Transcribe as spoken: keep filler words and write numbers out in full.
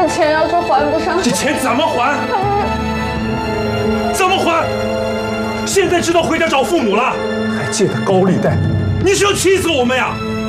的钱要是还不上， 这钱怎么还？怎么还？现在知道回家找父母了，还借的高利贷，你是要气死我们呀！